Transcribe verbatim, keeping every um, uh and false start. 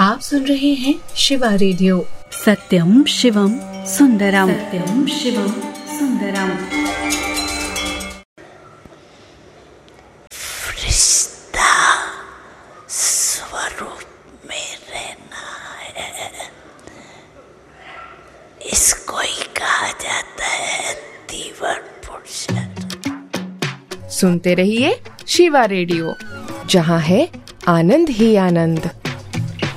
आप सुन रहे हैं शिवा रेडियो। सत्यम शिवम सुंदरम, सत्यम शिवम सुंदरम। फरिश्ता स्वरूप में रहना है, इसको ही कहा जाता है तीवर पुरुष। सुनते रहिए शिवा रेडियो, जहाँ है आनंद ही आनंद।